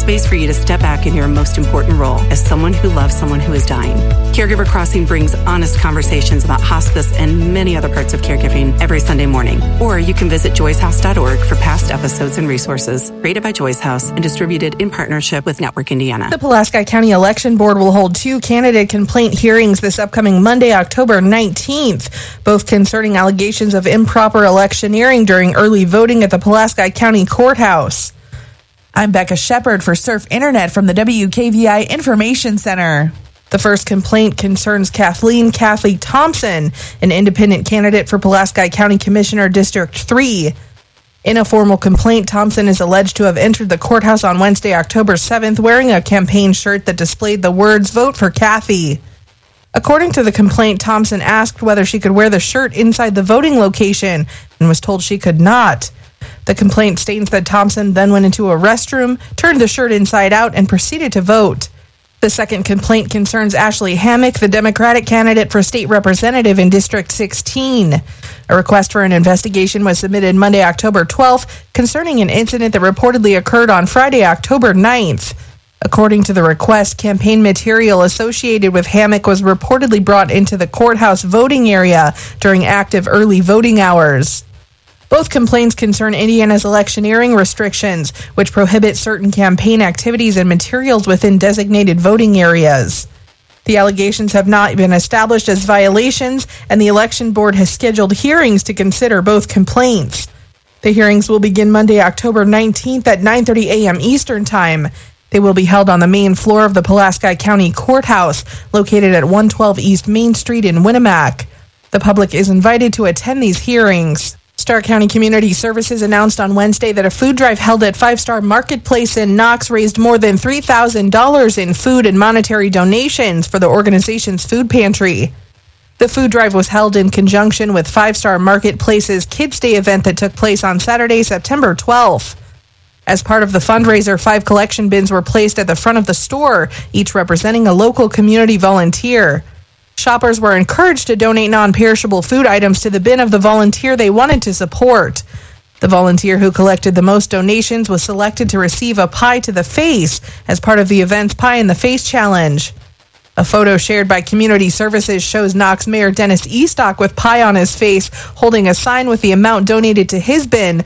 space for you to step back in your most important role as someone who loves someone who is dying. Caregiver Crossing brings honest conversations about hospice and many other parts of caregiving every Sunday morning. Or you can visit joyshouse.org for past episodes and resources. Rated by Joyce House and distributed in partnership with Network Indiana. The Pulaski County Election Board will hold 2 candidate complaint hearings this upcoming Monday, October 19th, both concerning allegations of improper electioneering during early voting at the Pulaski County Courthouse. I'm Becca Shepard for Surf Internet from the WKVI Information Center. The first complaint concerns Kathleen Kathy Thompson, an independent candidate for Pulaski County Commissioner District 3. In a formal complaint, Thompson is alleged to have entered the courthouse on Wednesday, October 7th, wearing a campaign shirt that displayed the words, "Vote for Kathy." According to the complaint, Thompson asked whether she could wear the shirt inside the voting location and was told she could not. The complaint states that Thompson then went into a restroom, turned the shirt inside out, and proceeded to vote. The second complaint concerns Ashley Hammock, the Democratic candidate for state representative in District 16. A request for an investigation was submitted Monday, October 12th, concerning an incident that reportedly occurred on Friday, October 9th. According to the request, campaign material associated with Hammock was reportedly brought into the courthouse voting area during active early voting hours. Both complaints concern Indiana's electioneering restrictions, which prohibit certain campaign activities and materials within designated voting areas. The allegations have not been established as violations, and the Election Board has scheduled hearings to consider both complaints. The hearings will begin Monday, October 19th at 9:30 a.m. Eastern Time. They will be held on the main floor of the Pulaski County Courthouse, located at 112 East Main Street in Winamac. The public is invited to attend these hearings. Stark County Community Services announced on Wednesday that a food drive held at Five Star Marketplace in Knox raised more than $3,000 in food and monetary donations for the organization's food pantry. The food drive was held in conjunction with Five Star Marketplace's Kids Day event that took place on Saturday, September 12th. As part of the fundraiser, 5 collection bins were placed at the front of the store, each representing a local community volunteer. Shoppers were encouraged to donate non-perishable food items to the bin of the volunteer they wanted to support. The volunteer who collected the most donations was selected to receive a pie to the face as part of the event's Pie in the Face Challenge. A photo shared by Community Services shows Knox Mayor Dennis Eastock with pie on his face, holding a sign with the amount donated to his bin,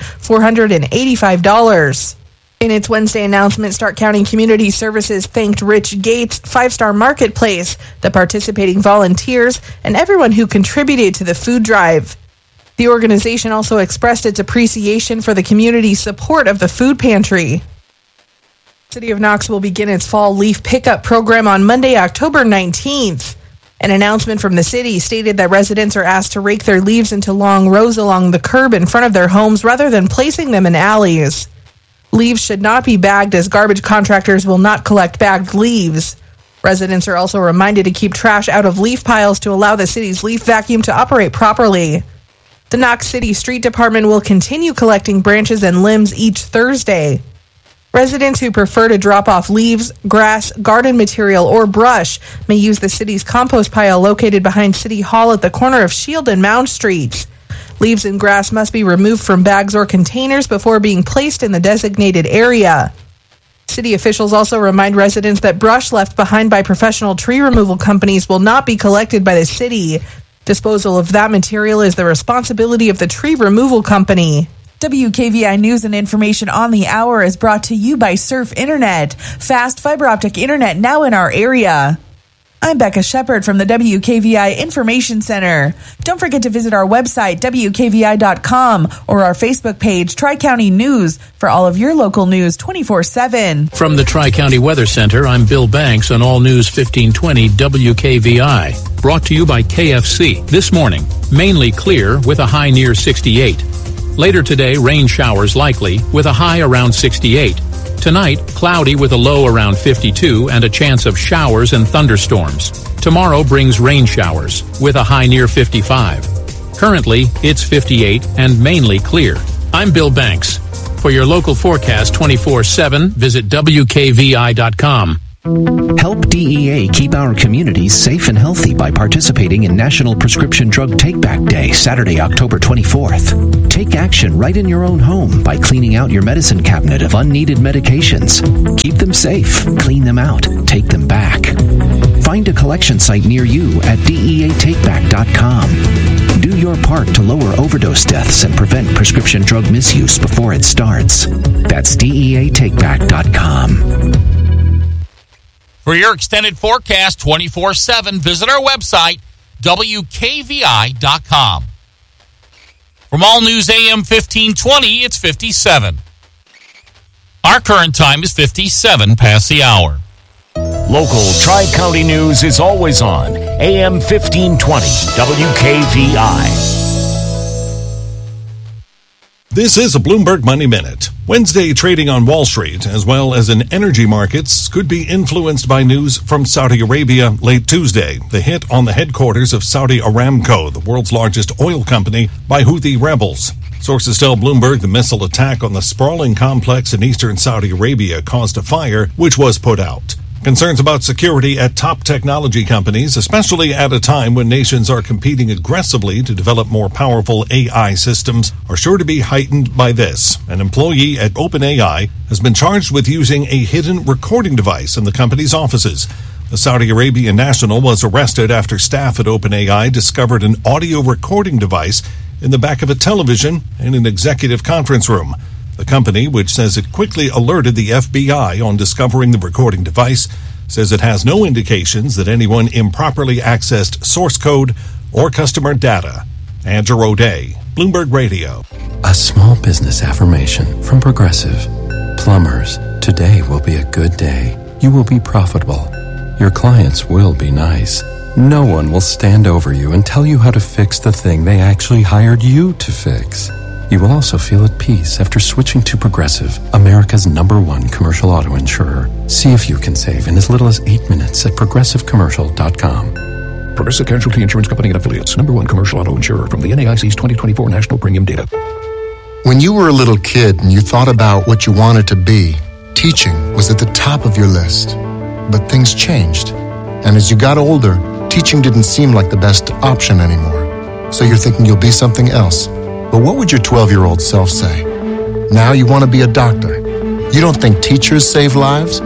$485. In its Wednesday announcement, Stark County Community Services thanked Rich Gates, Five Star Marketplace, the participating volunteers, and everyone who contributed to the food drive. The organization also expressed its appreciation for the community's support of the food pantry. The City of Knox will begin its fall leaf pickup program on Monday, October 19th. An announcement from the city stated that residents are asked to rake their leaves into long rows along the curb in front of their homes rather than placing them in alleys. Leaves should not be bagged, as garbage contractors will not collect bagged leaves. Residents are also reminded to keep trash out of leaf piles to allow the city's leaf vacuum to operate properly. The Knox City Street Department will continue collecting branches and limbs each Thursday. Residents who prefer to drop off leaves, grass, garden material, or brush may use the city's compost pile located behind City Hall at the corner of Shield and Mound Streets. Leaves and grass must be removed from bags or containers before being placed in the designated area. City officials also remind residents that brush left behind by professional tree removal companies will not be collected by the city. Disposal of that material is the responsibility of the tree removal company. WKVI News and information on the hour is brought to you by Surf Internet. Fast fiber optic internet now in our area. I'm Becca Shepard from the WKVI Information Center. Don't forget to visit our website, WKVI.com, or our Facebook page, Tri-County News, for all of your local news 24/7. From the Tri-County Weather Center, I'm Bill Banks on All News 1520 WKVI. Brought to you by KFC. This morning, mainly clear with a high near 68. Later today, rain showers likely with a high around 68. Tonight, cloudy with a low around 52 and a chance of showers and thunderstorms. Tomorrow brings rain showers with a high near 55. Currently, it's 58 and mainly clear. I'm Bill Banks. For your local forecast 24/7, visit WKVI.com. Help DEA keep our communities safe and healthy by participating in National Prescription Drug Take-Back Day, Saturday, October 24th. Take action right in your own home by cleaning out your medicine cabinet of unneeded medications. Keep the them safe, clean them out, take them back. Find a collection site near you at DEATakeback.com. Do your part to lower overdose deaths and prevent prescription drug misuse before it starts. That's DEATakeback.com. For your extended forecast 24/7, visit our website, WKVI.com. From All News AM 1520, it's 57. Our current time is 57 past the hour. Local Tri-County news is always on AM 1520 WKVI. This is a Bloomberg Money Minute. Wednesday trading on Wall Street, as well as in energy markets, could be influenced by news from Saudi Arabia late Tuesday. The hit on the headquarters of Saudi Aramco, the world's largest oil company, by Houthi rebels. Sources tell Bloomberg the missile attack on the sprawling complex in eastern Saudi Arabia caused a fire, which was put out. Concerns about security at top technology companies, especially at a time when nations are competing aggressively to develop more powerful AI systems, are sure to be heightened by this. An employee at OpenAI has been charged with using a hidden recording device in the company's offices. The Saudi Arabian national was arrested after staff at OpenAI discovered an audio recording device in the back of a television in an executive conference room. The company, which says it quickly alerted the FBI on discovering the recording device, says it has no indications that anyone improperly accessed source code or customer data. Andrew O'Day, Bloomberg Radio. A small business affirmation from Progressive. Plumbers, today will be a good day. You will be profitable. Your clients will be nice. No one will stand over you and tell you how to fix the thing they actually hired you to fix. You will also feel at peace after switching to Progressive, America's #1 commercial auto insurer. See if you can save in as little as 8 minutes at progressivecommercial.com. Progressive Casualty Insurance Company and Affiliates, #1 commercial auto insurer from the NAIC's 2024 National Premium Data. When you were a little kid and you thought about what you wanted to be, teaching was at the top of your list. But things changed. And as you got older, teaching didn't seem like the best option anymore. So you're thinking you'll be something else. But what would your 12-year-old self say? Now you want to be a doctor. You don't think teachers save lives?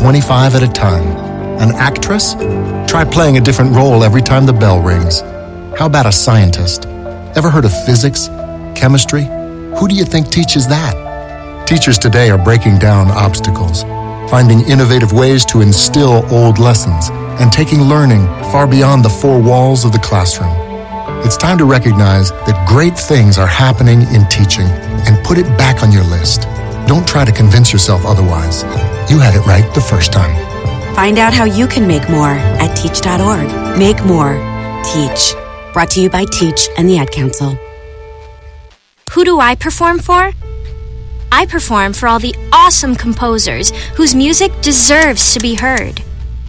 25 at a time. An actress? Try playing a different role every time the bell rings. How about a scientist? Ever heard of physics? Chemistry? Who do you think teaches that? Teachers today are breaking down obstacles, finding innovative ways to instill old lessons, and taking learning far beyond the four walls of the classroom. It's time to recognize that great things are happening in teaching and put it back on your list. Don't try to convince yourself otherwise. You had it right the first time. Find out how you can make more at teach.org. Make more. Teach. Brought to you by Teach and the Ad Council. Who do I perform for? I perform for all the awesome composers whose music deserves to be heard.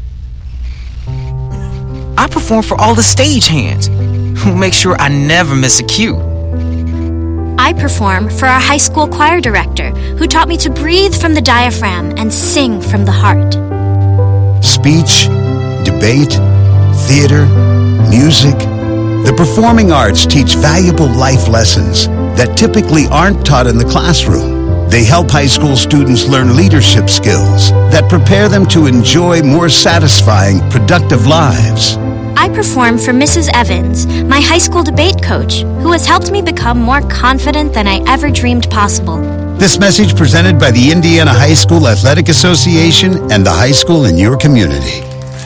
I perform for all the stagehands who make sure I never miss a cue. I perform for our high school choir director who taught me to breathe from the diaphragm and sing from the heart. Speech, debate, theater, music. The performing arts teach valuable life lessons that typically aren't taught in the classroom. They help high school students learn leadership skills that prepare them to enjoy more satisfying, productive lives. I perform for Mrs. Evans, my high school debate coach, who has helped me become more confident than I ever dreamed possible. This message presented by the Indiana High School Athletic Association and the high school in your community.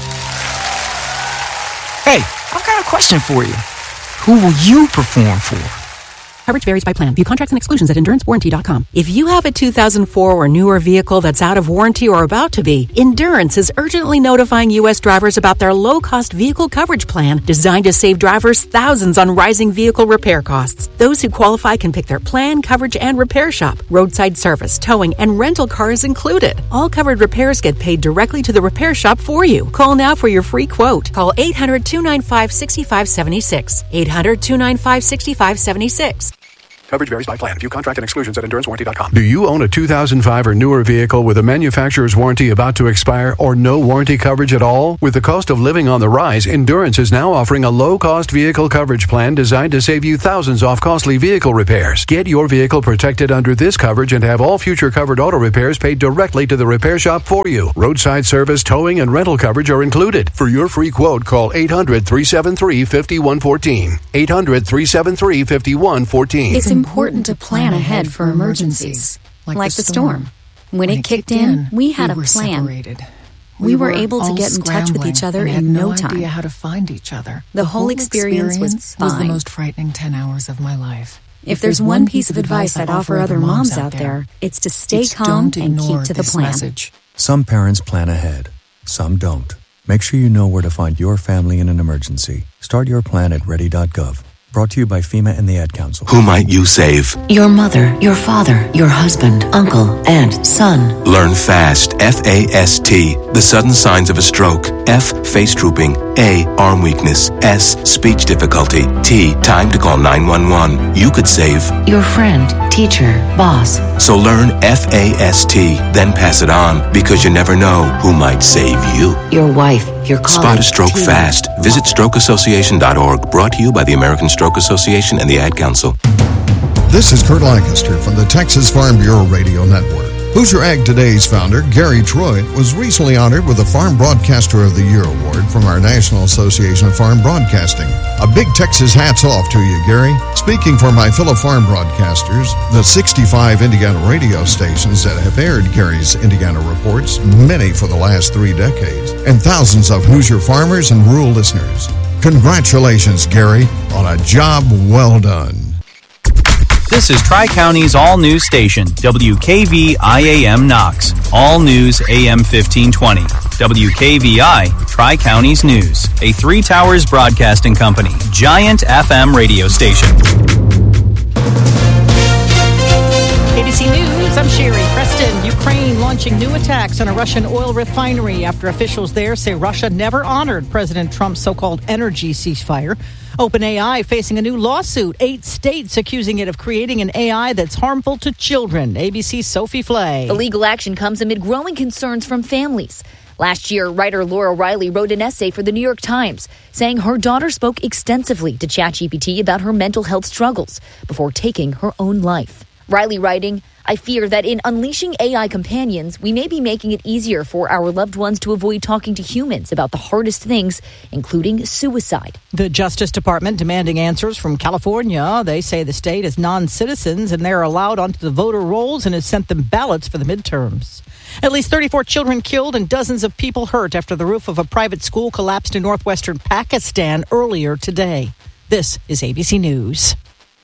Hey, I've got a question for you. Who will you perform for? Coverage varies by plan. View contracts and exclusions at EnduranceWarranty.com. If you have a 2004 or newer vehicle that's out of warranty or about to be, Endurance is urgently notifying U.S. drivers about their low-cost vehicle coverage plan designed to save drivers thousands on rising vehicle repair costs. Those who qualify can pick their plan, coverage, and repair shop. Roadside service, towing, and rental cars included. All covered repairs get paid directly to the repair shop for you. Call now for your free quote. Call 800-295-6576. 800-295-6576. Coverage varies by plan. View contract and exclusions at endurancewarranty.com. Do you own a 2005 or newer vehicle with a manufacturer's warranty about to expire or no warranty coverage at all? With the cost of living on the rise, Endurance is now offering a low-cost vehicle coverage plan designed to save you thousands off costly vehicle repairs. Get your vehicle protected under this coverage and have all future covered auto repairs paid directly to the repair shop for you. Roadside service, towing, and rental coverage are included. For your free quote, call 800-373-5114. 800-373-5114. It's important to plan ahead for emergencies, like the storm. When it kicked in, we had a plan. Separated. We were able to get in touch with each other in no time. Idea how to find each other. The whole experience was fine. The most frightening 10 hours of my life. If there's one piece of advice I'd offer other moms out there, it's to stay calm and keep to the plan. Some parents plan ahead, some don't. Make sure you know where to find your family in an emergency. Start your plan at ready.gov. Brought to you by FEMA and the Ad Council. Who might you save? Your mother, your father, your husband, uncle, aunt, son. Learn FAST, F-A-S-T, the sudden signs of a stroke. F, face drooping. A, arm weakness. S, speech difficulty. T, time to call 911. You could save your friend, teacher, boss. So learn FAST, then pass it on, because you never know who might save you. Your wife, your colleague. Spot a stroke fast. Visit strokeassociation.org, brought to you by the American Stroke Association and the Ad Council. This is Kurt Lancaster from the Texas Farm Bureau Radio Network. Hoosier Ag Today's founder, Gary Troit, was recently honored with the Farm Broadcaster of the Year award from our National Association of Farm Broadcasting. A big Texas hats off to you, Gary. Speaking for my fellow farm broadcasters, the 65 Indiana radio stations that have aired Gary's Indiana reports, many for the last 3 decades, and thousands of Hoosier farmers and rural listeners. Congratulations, Gary, on a job well done. This is Tri-County's all-news station, WKVI-AM Knox. All news AM 1520. WKVI, Tri-County's News. A Three Towers broadcasting company. Giant FM radio station. ABC News, I'm Sherry Preston. Ukraine launching new attacks on a Russian oil refinery after officials there say Russia never honored President Trump's so-called energy ceasefire. OpenAI facing a new lawsuit. 8 states accusing it of creating an AI that's harmful to children. ABC's Sophie Flay. The legal action comes amid growing concerns from families. Last year, writer Laura Riley wrote an essay for the New York Times saying her daughter spoke extensively to ChatGPT about her mental health struggles before taking her own life. Riley writing, I fear that in unleashing AI companions, we may be making it easier for our loved ones to avoid talking to humans about the hardest things, including suicide. The Justice Department demanding answers from California. They say the state is non-citizens and they're allowed onto the voter rolls and has sent them ballots for the midterms. At least 34 children killed and dozens of people hurt after the roof of a private school collapsed in northwestern Pakistan earlier today. This is ABC News.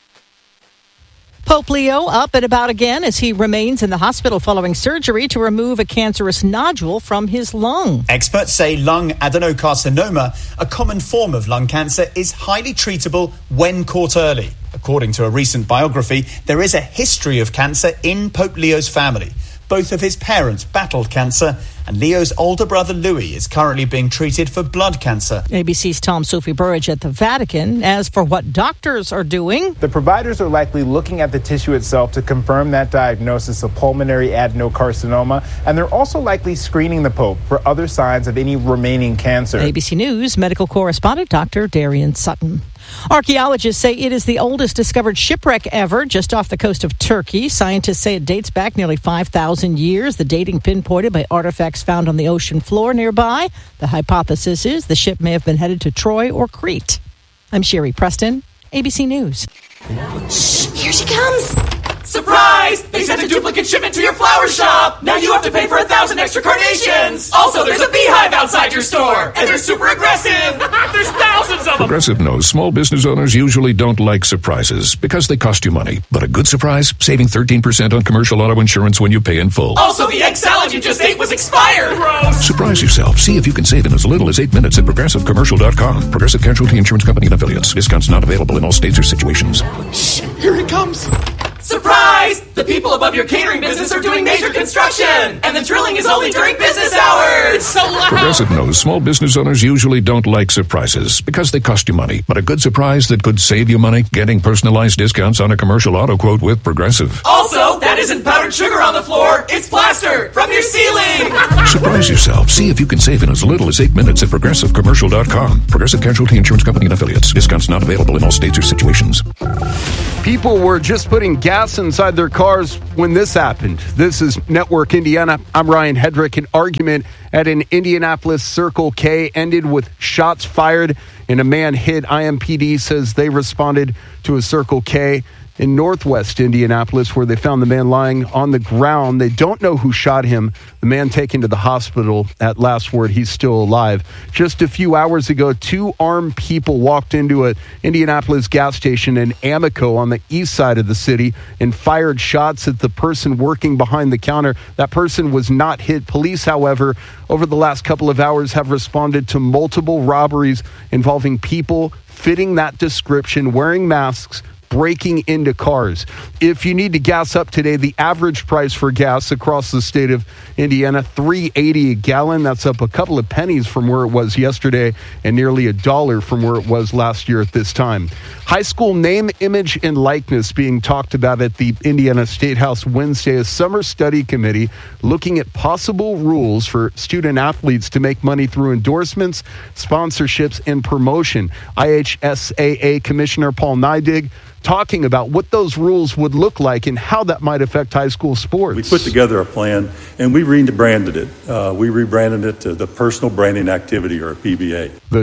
Pope Leo up and about again as he remains in the hospital following surgery to remove a cancerous nodule from his lung. Experts say lung adenocarcinoma, a common form of lung cancer, is highly treatable when caught early. According to a recent biography, there is a history of cancer in Pope Leo's family. Both of his parents battled cancer, and Leo's older brother Louis is currently being treated for blood cancer. ABC's Tom Sophie Burridge at the Vatican. As for what doctors are doing, the providers are likely looking at the tissue itself to confirm that diagnosis of pulmonary adenocarcinoma, and they're also likely screening the Pope for other signs of any remaining cancer. ABC News medical correspondent Dr. Darian Sutton. Archaeologists say it is the oldest discovered shipwreck ever just off the coast of Turkey. Scientists say it dates back nearly 5,000 years. The dating pinpointed by artifacts found on the ocean floor nearby. The hypothesis is the ship may have been headed to Troy or Crete. I'm Sherry Preston, ABC News. Shh, here she comes. Surprise! They sent a duplicate shipment to your flower shop! Now you have to pay for 1,000 extra carnations! Also, there's a beehive outside your store! And they're super aggressive! There's thousands of them! Progressive knows small business owners usually don't like surprises because they cost you money. But a good surprise? Saving 13% on commercial auto insurance when you pay in full. Also, the egg salad you just ate was expired! Gross! Surprise yourself. See if you can save in as little as 8 minutes at ProgressiveCommercial.com. Progressive Casualty Insurance Company and Affiliates. Discounts not available in all states or situations. Shh! Here it comes! Surprise! The people above your catering business are doing major construction, and the drilling is only during business hours. So loud. Progressive knows small business owners usually don't like surprises because they cost you money. But a good surprise that could save you money, getting personalized discounts on a commercial auto quote with Progressive. Also, that isn't powdered sugar on the floor. It's plaster from your ceiling. Surprise yourself. See if you can save in as little as 8 minutes at ProgressiveCommercial.com. Progressive Casualty Insurance Company and Affiliates. Discounts not available in all states or situations. People were just putting gas inside their cars when this happened. This is Network Indiana. I'm Ryan Hedrick. An argument at an Indianapolis Circle K ended with shots fired and a man hit. IMPD says they responded to a Circle K in northwest Indianapolis where they found the man lying on the ground. They don't know who shot him. The man taken to the hospital. At last word, he's still alive. Just a few hours ago, 2 armed people walked into an Indianapolis gas station in Amico on the east side of the city and fired shots at the person working behind the counter. That person was not hit. Police, however, over the last couple of hours have responded to multiple robberies involving people fitting that description, wearing masks, breaking into cars. If you need to gas up today, the average price for gas across the state of Indiana, $3.80 a gallon. That's up a couple of pennies from where it was yesterday and nearly $1 from where it was last year at this time. High school name, image, and likeness being talked about at the Indiana State House Wednesday. A summer study committee looking at possible rules for student athletes to make money through endorsements, sponsorships, and promotion. IHSAA Commissioner Paul Neidig talking about what those rules would look like and how that might affect high school sports. We put together a plan and we rebranded it. We rebranded it to the Personal Branding Activity, or PBA. The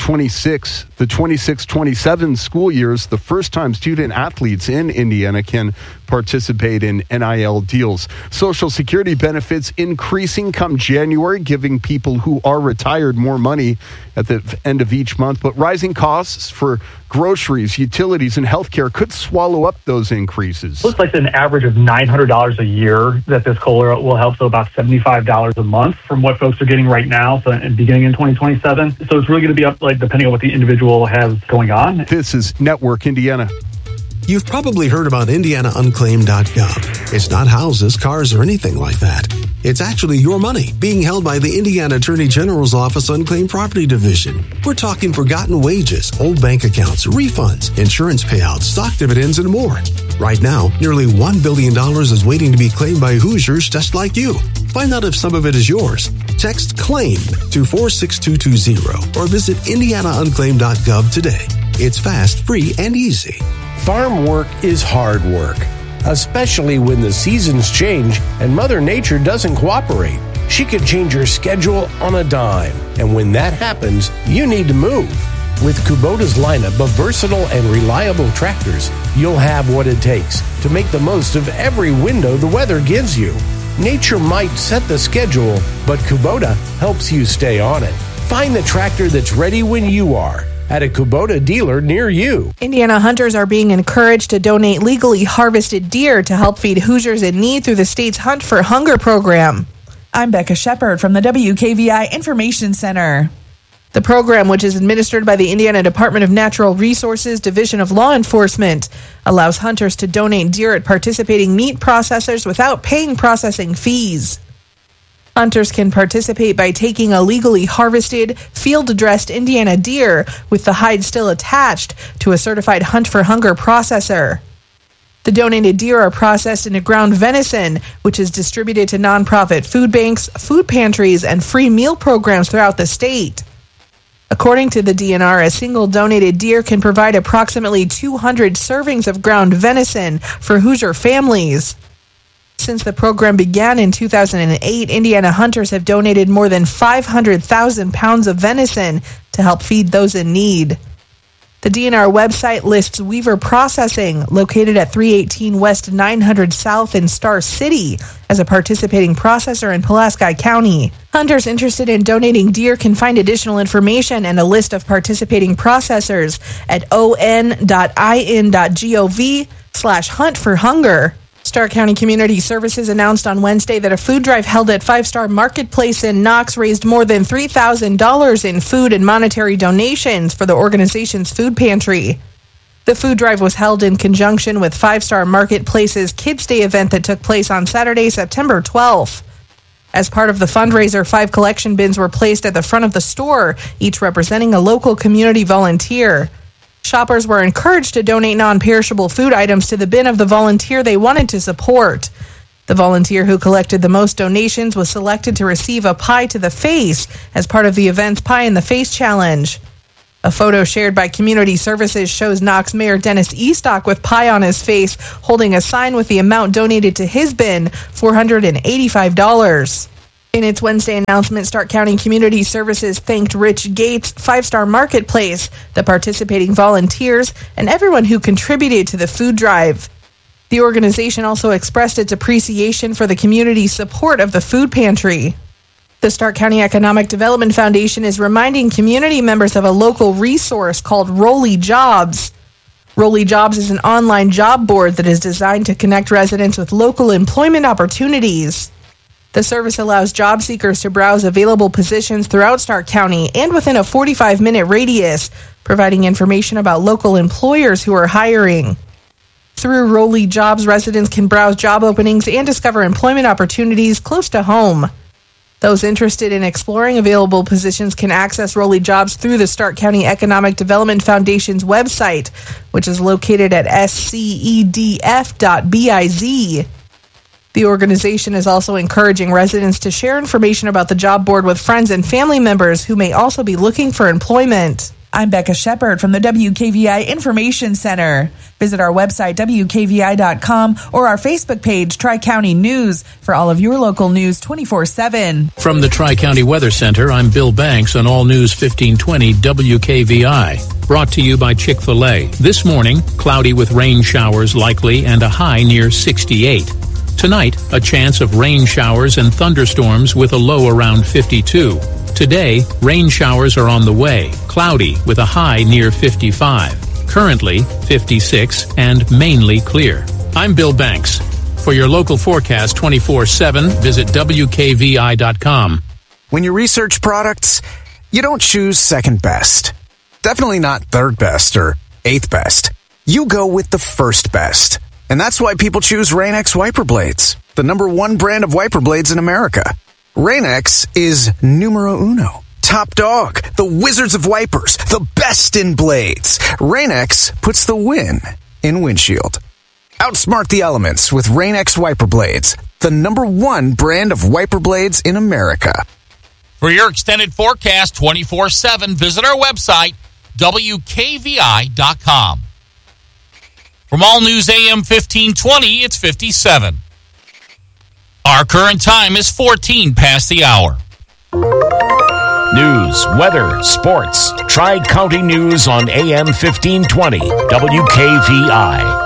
26-27 school years, the first time student athletes in Indiana can participate in NIL deals. Social Security benefits increasing come January, giving people who are retired more money at the end of each month. But rising costs for groceries, utilities, and healthcare could swallow up those increases. Looks like an average of $900 a year that this COLA will help, so about $75 a month from what folks are getting right now, so beginning in 2027. So it's really going to be up, like, depending on what the individual has going on. This is Network Indiana. You've probably heard about IndianaUnclaimed.gov. It's not houses, cars, or anything like that. It's actually your money being held by the Indiana Attorney General's Office Unclaimed Property Division. We're talking forgotten wages, old bank accounts, refunds, insurance payouts, stock dividends, and more. Right now, nearly $1 billion is waiting to be claimed by Hoosiers just like you. Find out if some of it is yours. Text CLAIM to 46220 or visit IndianaUnclaimed.gov today. It's fast, free, and easy. Farm work is hard work, especially when the seasons change and Mother Nature doesn't cooperate. She could change your schedule on a dime, and when that happens, you need to move. With Kubota's lineup of versatile and reliable tractors, you'll have what it takes to make the most of every window the weather gives you. Nature might set the schedule, but Kubota helps you stay on it. Find the tractor that's ready when you are at a Kubota dealer near you. Indiana hunters are being encouraged to donate legally harvested deer to help feed Hoosiers in need through the state's Hunt for Hunger program. I'm Becca Shepard from the WKVI Information Center. The program, which is administered by the Indiana Department of Natural Resources Division of Law Enforcement, allows hunters to donate deer at participating meat processors without paying processing fees. Hunters can participate by taking a legally harvested, field-dressed Indiana deer with the hide still attached to a certified Hunt for Hunger processor. The donated deer are processed into ground venison, which is distributed to nonprofit food banks, food pantries, and free meal programs throughout the state. According to the DNR, a single donated deer can provide approximately 200 servings of ground venison for Hoosier families. Since the program began in 2008, Indiana hunters have donated more than 500,000 pounds of venison to help feed those in need. The DNR website lists Weaver Processing, located at 318 West 900 South in Star City, as a participating processor in Pulaski County. Hunters interested in donating deer can find additional information and a list of participating processors at on.in.gov/hunt-for-hunger. Starr County Community Services announced on Wednesday that a food drive held at Five Star Marketplace in Knox raised more than $3,000 in food and monetary donations for the organization's food pantry. The food drive was held in conjunction with Five Star Marketplace's Kids Day event that took place on Saturday, September 12th. As part of the fundraiser, 5 collection bins were placed at the front of the store, each representing a local community volunteer. Shoppers were encouraged to donate non-perishable food items to the bin of the volunteer they wanted to support. The volunteer who collected the most donations was selected to receive a pie to the face as part of the event's Pie in the Face Challenge. A photo shared by Community Services shows Knox Mayor Dennis Eastock with pie on his face, holding a sign with the amount donated to his bin, $485. In its Wednesday announcement, Stark County Community Services thanked Rich Gates, Five Star Marketplace, the participating volunteers, and everyone who contributed to the food drive. The organization also expressed its appreciation for the community's support of the food pantry. The Stark County Economic Development Foundation is reminding community members of a local resource called Rolly Jobs. Rolly Jobs is an online job board that is designed to connect residents with local employment opportunities. The service allows job seekers to browse available positions throughout Stark County and within a 45-minute radius, providing information about local employers who are hiring. Through Rolly Jobs, residents can browse job openings and discover employment opportunities close to home. Those interested in exploring available positions can access Rolly Jobs through the Stark County Economic Development Foundation's website, which is located at scedf.biz. The organization is also encouraging residents to share information about the job board with friends and family members who may also be looking for employment. I'm Becca Shepard from the WKVI Information Center. Visit our website, WKVI.com, or our Facebook page, Tri-County News, for all of your local news 24/7. From the Tri-County Weather Center, I'm Bill Banks on All News 1520 WKVI. Brought to you by Chick-fil-A. This morning, cloudy with rain showers likely and a high near 68. Tonight, a chance of rain showers and thunderstorms with a low around 52. Today, rain showers are on the way, cloudy with a high near 55. Currently, 56 and mainly clear. I'm Bill Banks. For your local forecast 24/7, visit WKVI.com. When you research products, you don't choose second best. Definitely not third best or eighth best. You go with the first best. And that's why people choose Rain-X wiper blades, the #1 brand of wiper blades in America. Rain-X is numero uno. Top dog, the wizards of wipers, the best in blades. Rain-X puts the win in windshield. Outsmart the elements with Rain-X wiper blades, the #1 brand of wiper blades in America. For your extended forecast 24/7, visit our website, WKVI.com. From All News AM 1520, it's 57. Our current time is 14 past the hour. News, weather, sports. Tri-County News on AM 1520, WKVI.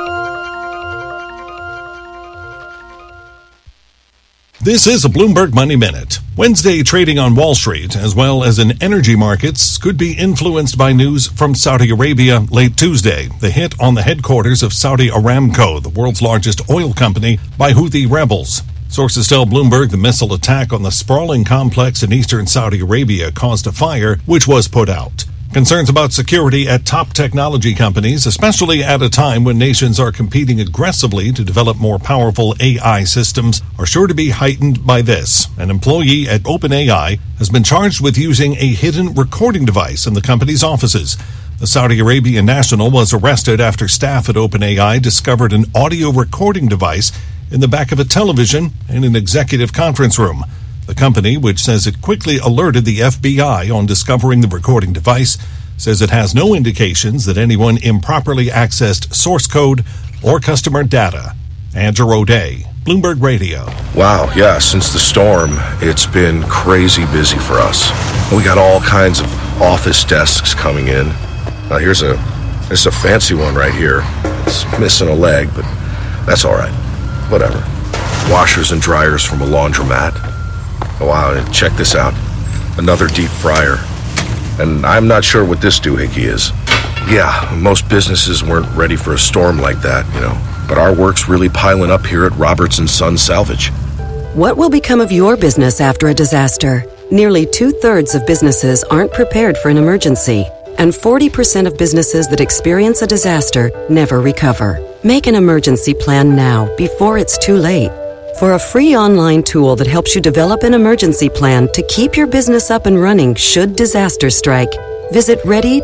This is a Bloomberg Money Minute. Wednesday trading on Wall Street, as well as in energy markets, could be influenced by news from Saudi Arabia late Tuesday. The hit on the headquarters of Saudi Aramco, the world's largest oil company, by Houthi rebels. Sources tell Bloomberg the missile attack on the sprawling complex in eastern Saudi Arabia caused a fire, which was put out. Concerns about security at top technology companies, especially at a time when nations are competing aggressively to develop more powerful AI systems, are sure to be heightened by this. An employee at OpenAI has been charged with using a hidden recording device in the company's offices. The Saudi Arabian national was arrested after staff at OpenAI discovered an audio recording device in the back of a television in an executive conference room. The company, which says it quickly alerted the FBI on discovering the recording device, says it has no indications that anyone improperly accessed source code or customer data. Andrew O'Day, Bloomberg Radio. Wow, yeah, since the storm, it's been crazy busy for us. We got all kinds of office desks coming in. Now here's a fancy one right here. It's missing a leg, but that's all right. Whatever. Washers and dryers from a laundromat. Oh, wow, and check this out. Another deep fryer. And I'm not sure what this doohickey is. Yeah, most businesses weren't ready for a storm like that, but our work's really piling up here at Roberts & Son Salvage. What will become of your business after a disaster? Nearly 2/3 of businesses aren't prepared for an emergency. and 40% of businesses that experience a disaster never recover. Make an emergency plan now before it's too late. For a free online tool that helps you develop an emergency plan to keep your business up and running should disaster strike, visit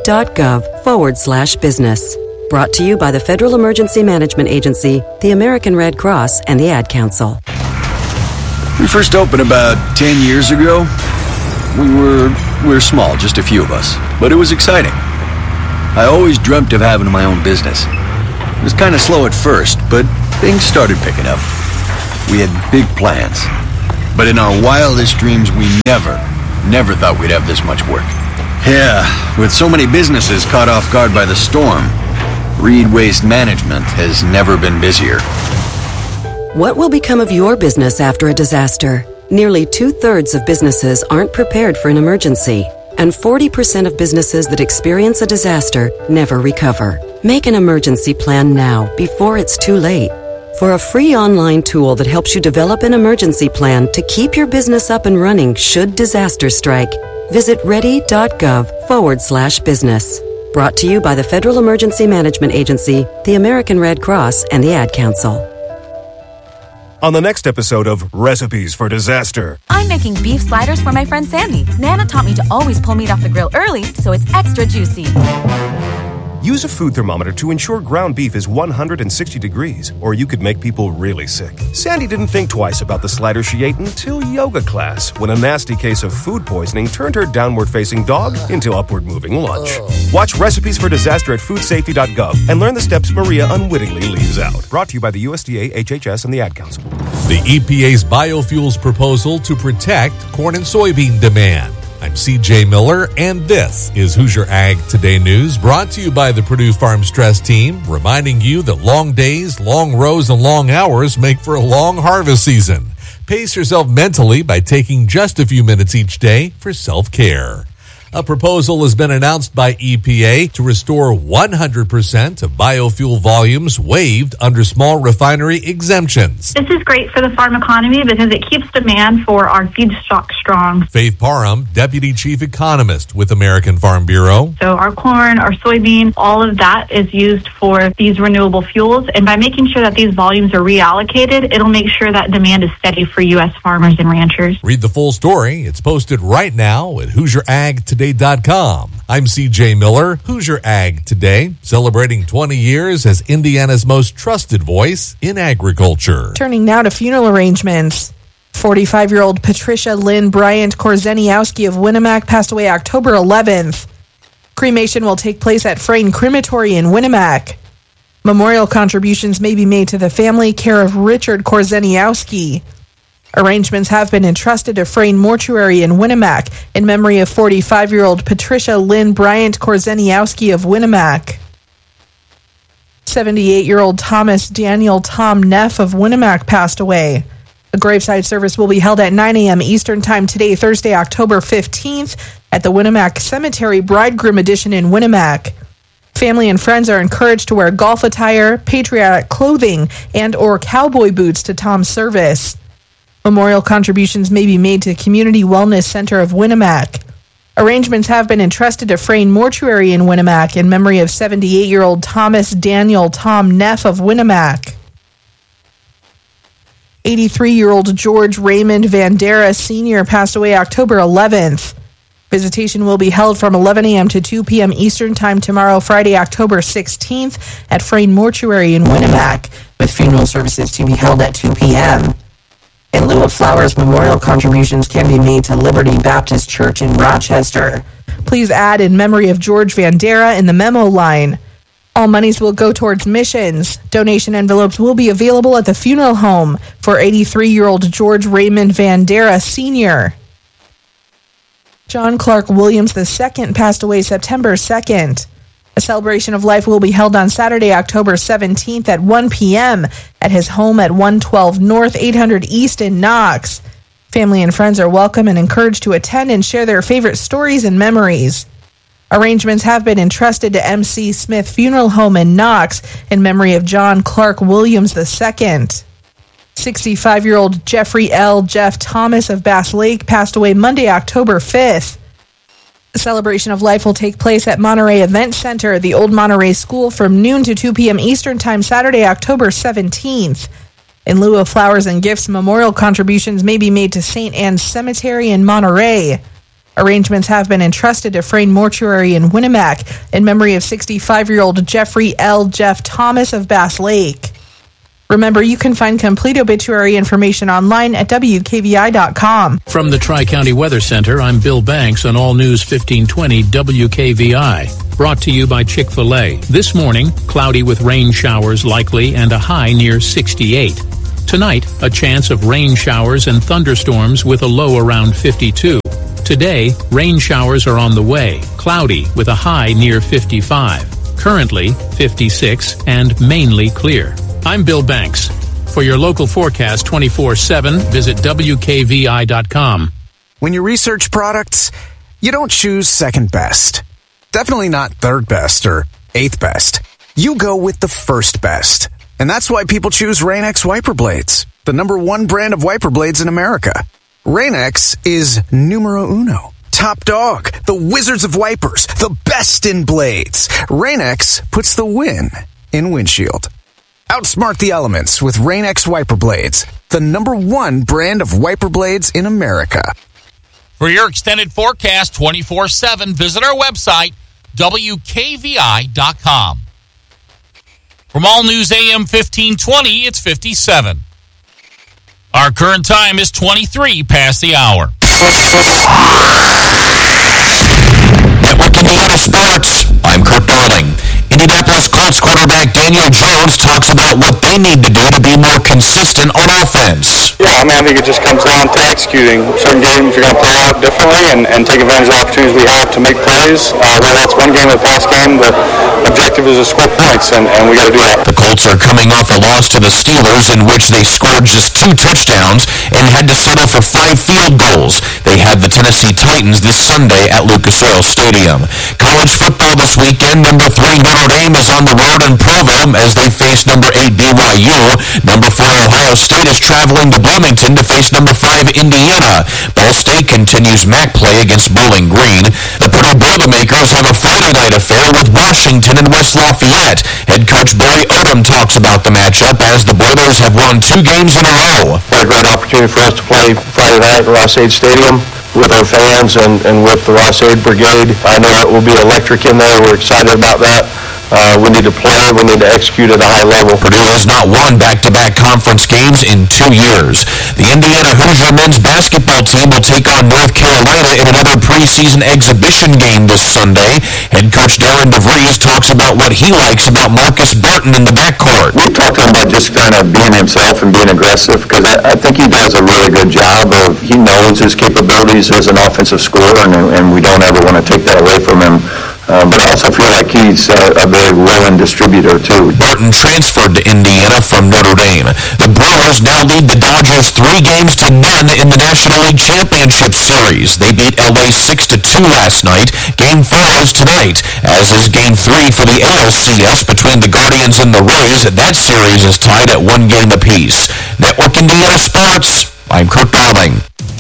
ready.gov/business. Brought to you by the Federal Emergency Management Agency, the American Red Cross, and the Ad Council. We first opened about 10 years ago. We were small, just a few of us, but it was exciting. I always dreamt of having my own business. It was kind of slow at first, but things started picking up. We had big plans, but in our wildest dreams, we never thought we'd have this much work. Yeah, with so many businesses caught off guard by the storm, Reed Waste Management has never been busier. What will become of your business after a disaster? Nearly 2/3 of businesses aren't prepared for an emergency, and 40% of businesses that experience a disaster never recover. Make an emergency plan now before it's too late. For a free online tool that helps you develop an emergency plan to keep your business up and running should disaster strike, visit ready.gov/business. Brought to you by the Federal Emergency Management Agency, the American Red Cross, and the Ad Council. On the next episode of Recipes for Disaster. I'm making beef sliders for my friend Sandy. Nana taught me to always pull meat off the grill early so it's extra juicy. Use a food thermometer to ensure ground beef is 160 degrees, or you could make people really sick. Sandy didn't think twice about the slider she ate until yoga class, when a nasty case of food poisoning turned her downward-facing dog into upward-moving lunch. Watch Recipes for Disaster at foodsafety.gov and learn the steps Maria unwittingly leaves out. Brought to you by the USDA, HHS, and the Ad Council. The EPA's biofuels proposal to protect corn and soybean demand. I'm CJ Miller, and this is Hoosier Ag Today News, brought to you by the Purdue Farm Stress Team, reminding you that long days, long rows, and long hours make for a long harvest season. Pace yourself mentally by taking just a few minutes each day for self-care. A proposal has been announced by EPA to restore 100% of biofuel volumes waived under small refinery exemptions. This is great for the farm economy because it keeps demand for our feedstock strong. Faith Parham, Deputy Chief Economist with American Farm Bureau. So our corn, our soybean, all of that is used for these renewable fuels. And by making sure that these volumes are reallocated, it'll make sure that demand is steady for U.S. farmers and ranchers. Read the full story. It's posted right now at HoosierAgToday.com. I'm CJ Miller, Hoosier Ag Today, celebrating 20 years as Indiana's most trusted voice in agriculture. Turning now to funeral arrangements. 45-year-old Patricia Lynn Bryant Korzeniowski of Winnemac passed away October 11th. Cremation will take place at Frayne Crematory in Winnemac. Memorial contributions may be made to the family, care of Richard Korzeniowski. Arrangements have been entrusted to Frayne Mortuary in Winnemac in memory of 45-year-old Patricia Lynn Bryant Korzeniowski of Winnemac. 78-year-old Thomas Daniel Tom Neff of Winnemac passed away. A graveside service will be held at 9 a.m. Eastern Time today, Thursday, October 15th, at the Winnemac Cemetery Bridegroom Edition in Winnemac. Family and friends are encouraged to wear golf attire, patriotic clothing, and or cowboy boots to Tom's service. Memorial contributions may be made to Community Wellness Center of Winnemac. Arrangements have been entrusted to Frayne Mortuary in Winnemac in memory of 78-year-old Thomas Daniel Tom Neff of Winnemac. 83-year-old George Raymond Vandera Sr. passed away October 11th. Visitation will be held from 11 a.m. to 2 p.m. Eastern Time tomorrow, Friday, October 16th, at Frayne Mortuary in Winnemac, with funeral services to be held at 2 p.m. In lieu of flowers, memorial contributions can be made to Liberty Baptist Church in Rochester. Please add in memory of George Vandera in the memo line. All monies will go towards missions. Donation envelopes will be available at the funeral home for 83-year-old George Raymond Vandera Sr. John Clark Williams II passed away September 2nd. A celebration of life will be held on Saturday, October 17th at 1 p.m. at his home at 112 North 800 East in Knox. Family and friends are welcome and encouraged to attend and share their favorite stories and memories. Arrangements have been entrusted to MC Smith Funeral Home in Knox in memory of John Clark Williams II. 65-year-old Jeffrey L. Jeff Thomas of Bass Lake passed away Monday, October 5th. The Celebration of Life will take place at Monterey Event Center, the Old Monterey School, from noon to 2 p.m. Eastern Time, Saturday, October 17th. In lieu of flowers and gifts, memorial contributions may be made to St. Anne's Cemetery in Monterey. Arrangements have been entrusted to Frayne Mortuary in Winnemac in memory of 65-year-old Jeffrey L. Jeff Thomas of Bass Lake. Remember, you can find complete obituary information online at WKVI.com. From the Tri-County Weather Center, I'm Bill Banks on All News 1520 WKVI. Brought to you by Chick-fil-A. This morning, cloudy with rain showers likely and a high near 68. Tonight, a chance of rain showers and thunderstorms with a low around 52. Today, rain showers are on the way, cloudy with a high near 55. Currently, 56 and mainly clear. I'm Bill Banks. For your local forecast 24/7, visit WKVI.com. When you research products, you don't choose second best. Definitely not third best or eighth best. You go with the first best. And that's why people choose Rain-X wiper blades, the #1 brand of wiper blades in America. Rain-X is numero uno. Top dog, the wizards of wipers, the best in blades. Rain-X puts the win in windshield. Outsmart the elements with Rain-X wiper blades, the #1 brand of wiper blades in America. For your extended forecast 24/7, visit our website, WKVI.com. From All News AM 1520, it's 57. Our current time is 23 past the hour. Network Indiana Sports. I'm Kurt Darling. Indianapolis Colts quarterback Daniel Jones talks about what they need to do to be more consistent on offense. Yeah, I think it just comes down to executing. Certain games you're going to play out differently and take advantage of the opportunities we have to make plays. Whether that's one game or the past game, the objective is to score points, and we got to do that. The Colts are coming off a loss to the Steelers in which they scored just 2 touchdowns and had to settle for 5 field goals. They have the Tennessee Titans this Sunday at Lucas Oil Stadium. College football this weekend, #3 Notre Dame is on the road in Provo as they face #8 BYU. #4 Ohio State is traveling to Bloomington to face #5 Indiana. Ball State continues MAC play against Bowling Green. The Purdue Boilermakers have a Friday night affair with Washington and West Lafayette. Head coach Barry Odom talks about the matchup as the Boilers have won 2 games in a row. What a great opportunity for us to play Friday night at Ross-Ade Stadium with our fans and with the Ross-Ade Brigade. I know it will be electric in there. We're excited about that. We need to play. We need to execute at a high level. Purdue has not won back-to-back conference games in 2 years. The Indiana Hoosier men's basketball team will take on North Carolina in another preseason exhibition game this Sunday. Head coach Darren DeVries talks about what he likes about Marcus Burton in the backcourt. We talked to him about just kind of being himself and being aggressive because I think he does a really good job of, he knows his capabilities as an offensive scorer, and we don't ever want to take that away from him. But I also feel like he's a very willing distributor, too. Burton transferred to Indiana from Notre Dame. The Brewers now lead the Dodgers 3 games to none in the National League Championship Series. They beat LA 6-2 last night. Game 4 is tonight, as is Game 3 for the ALCS between the Guardians and the Rays. That series is tied at 1 game apiece. Network Indiana Sports, I'm Kurt Darling.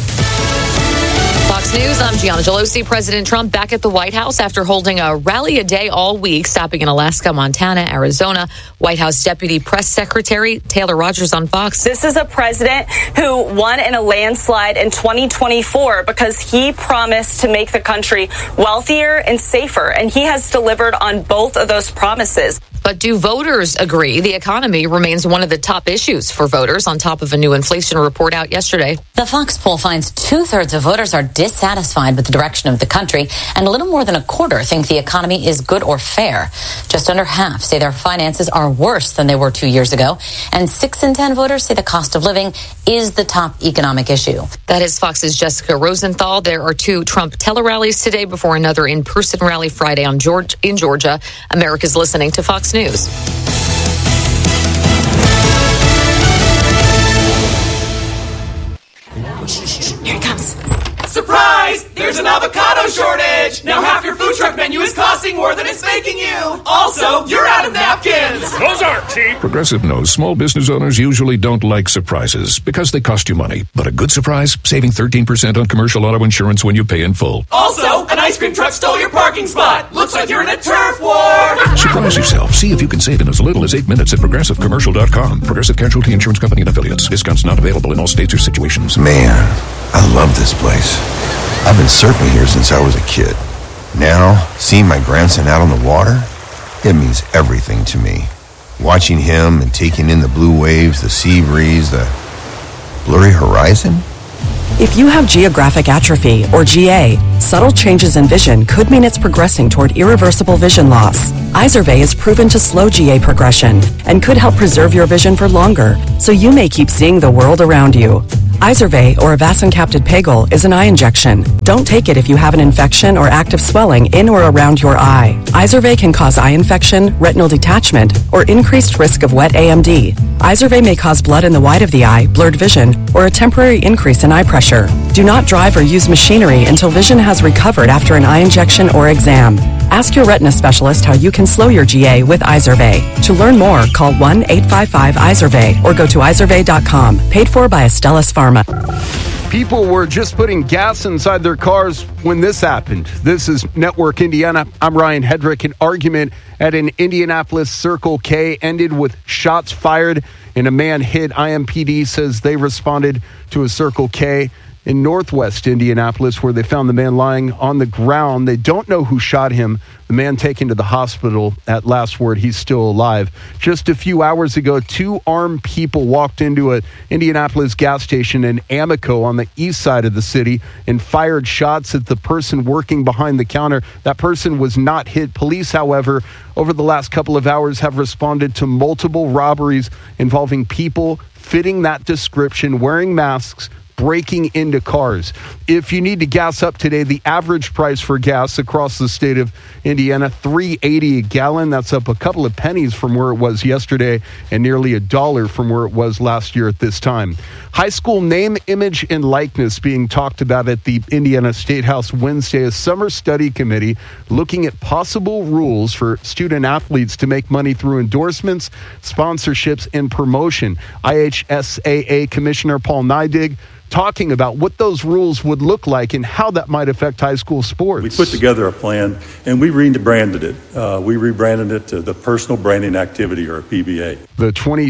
Fox News, I'm Gianna Gelosi. President Trump back at the White House after holding a rally a day all week, stopping in Alaska, Montana, Arizona. White House Deputy Press Secretary Taylor Rogers on Fox. This is a president who won in a landslide in 2024 because he promised to make the country wealthier and safer, and he has delivered on both of those promises. But do voters agree the economy remains one of the top issues for voters on top of a new inflation report out yesterday? The Fox poll finds 2/3 of voters are dissatisfied with the direction of the country, and a little more than a quarter think the economy is good or fair. Just under half say their finances are worse than they were 2 years ago, and 6 in 10 voters say the cost of living is the top economic issue. That is Fox's Jessica Rosenthal. There are 2 Trump tele-rallies today before another in-person rally Friday in Georgia. America's listening to Fox News. Here it comes. Surprise! There's an avocado shortage! Now half your food truck menu is costing more than it's making you! Also, you're out of napkins! Those aren't cheap! Progressive knows small business owners usually don't like surprises because they cost you money. But a good surprise, saving 13% on commercial auto insurance when you pay in full. Also, an ice cream truck stole your parking spot! Looks like you're in a turf war! Surprise yourself. See if you can save in as little as 8 minutes at ProgressiveCommercial.com. Progressive Casualty Insurance Company and Affiliates. Discounts not available in all states or situations. Man, I love this place. I've been surfing here since I was a kid. Now, seeing my grandson out on the water, it means everything to me. Watching him and taking in the blue waves, the sea breeze, the blurry horizon. If you have geographic atrophy, or GA, subtle changes in vision could mean it's progressing toward irreversible vision loss. Izervay is proven to slow GA progression and could help preserve your vision for longer, so you may keep seeing the world around you. Izervay, or avacincaptad pegol, is an eye injection. Don't take it if you have an infection or active swelling in or around your eye. Izervay can cause eye infection, retinal detachment, or increased risk of wet AMD. Izervay may cause blood in the white of the eye, blurred vision, or a temporary increase in eye pressure. Do not drive or use machinery until vision has recovered after an eye injection or exam. Ask your retina specialist how you can slow your GA with Izervay. To learn more, call 1-855-IZERVAY or go to izervay.com. Paid for by Astellas Pharma. People were just putting gas inside their cars when this happened. This is Network Indiana. I'm Ryan Hedrick. An argument at an Indianapolis Circle K ended with shots fired and a man hit. IMPD says they responded to a Circle K in northwest Indianapolis where they found the man lying on the ground. They don't know who shot him. The man taken to the hospital. At last word, he's still alive. Just a few hours ago, 2 armed people walked into an Indianapolis gas station in Amico on the east side of the city and fired shots at the person working behind the counter. That person was not hit. Police, however, over the last couple of hours have responded to multiple robberies involving people fitting that description, wearing masks, breaking into cars. If you need to gas up today, the average price for gas across the state of Indiana, $3.80 a gallon. That's up a couple of pennies from where it was yesterday and nearly $1 from where it was last year at this time. High school name, image, and likeness being talked about at the Indiana State House Wednesday. A summer study committee looking at possible rules for student athletes to make money through endorsements, sponsorships, and promotion. IHSAA Commissioner Paul Neidig talking about what those rules would look like and how that might affect high school sports. We put together a plan and we rebranded it. We rebranded it to the Personal Branding Activity, or PBA. The